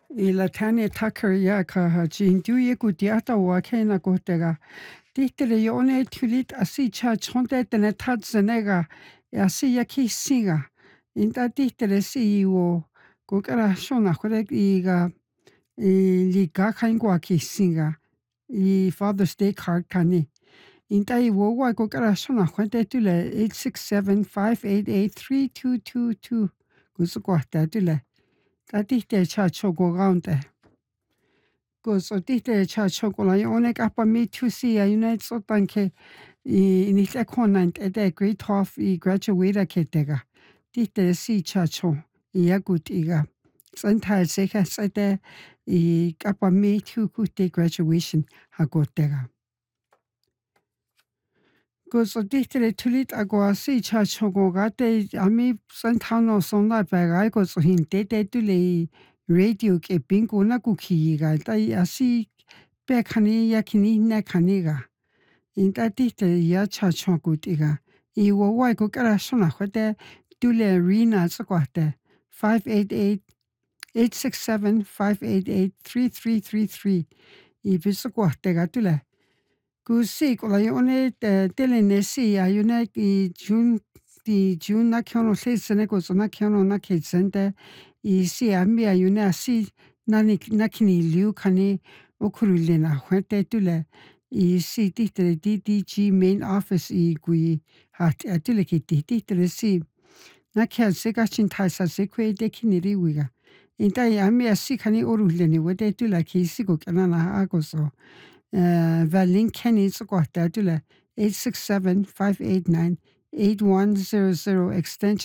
ila tane Tucker ya ka jin du ye ku diata wa kena ko tega titere yone tulit asi cha chonte tene tat zenega asi ya ki singa inta titere si wo ko kara shona kore iga li ka kain kwa ki singa I Father's Day card kani inta I wo wa ko kara shona kwente tule 867-588-3222 kusu kwa ta tule ta tite cha chogo gaunte Gozo tite cha chokola one kapa me to see a United Sotanke in ita konant at a great half graduate ketega. Tite si chacho yagut iga. Sometimes they can say that kapa me to kute graduation hagotega. Gozo tite tulit agua si chacho gogate ami santano sona bagai gozo hinte tule radio ke bingo na kukiga tai asi pe khani ya kini na khaniga inta tite ya cha chokutiga I wo wai ko kara sona khote tule arena squate 588-867-588-3333 I bisquate ga tule ku si ko la yone tele ne si ya yune I June na kyono se sene ko na kyono na kitsente I si ambia yune si nani nakini liu khani okurulena hwete tule I si tite DDG main office I gui hat atule ki tite si na kya se ka chin thai sa se kwe de kiniri wiga inta ambia si khani oruleni wete tula ki si ko kana na agoso Valin Kenny Squatatula 867-589-8100 extension